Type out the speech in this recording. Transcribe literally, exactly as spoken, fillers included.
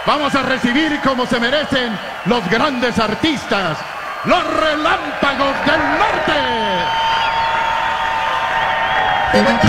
Vamos a recibir como se merecen los grandes artistas, los Relámpagos del Norte.